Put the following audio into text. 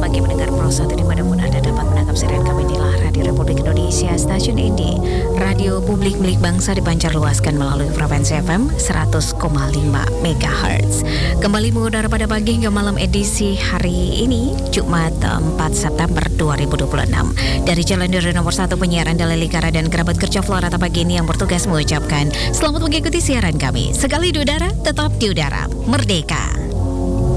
pagi pendengar Pro 1 dimanapun Anda dapat menangkap siaran kami. Inilah Radio Republik Indonesia, stasiun Indi, radio publik milik bangsa, dipancar luaskan melalui frekuensi FM 100,5 MHz. Kembali mengudara pada pagi hingga malam edisi hari ini, Jumat 4 September 2026. Dari Jalan Duri nomor 1 penyiaran Dalai Likara dan kerabat kerja Florata pagi ini yang bertugas mengucapkan selamat mengikuti siaran kami. Sekali di udara, tetap di udara. Merdeka!